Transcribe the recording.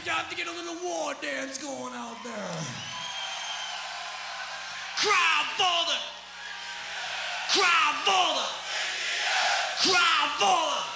you have to get a little war dance going out there. Cry for the, cry for the, cry for the.